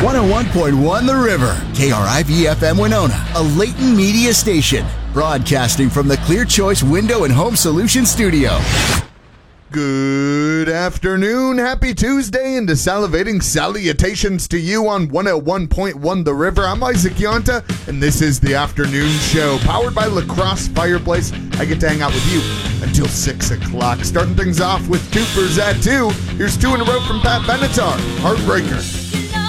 101.1 The River, KRIV-FM Winona, a Leighton Media station, broadcasting from the Clear Choice Window and Home Solutions Studio. Good afternoon, happy Tuesday, and salivating salutations to you on 101.1 The River. I'm Isaac Yonta, and this is the afternoon show, powered by La Crosse Fireplace. I get to hang out with you until 6 o'clock. Starting things off with Tupers at 2. Here's 2 in a row from Pat Benatar, Heartbreaker.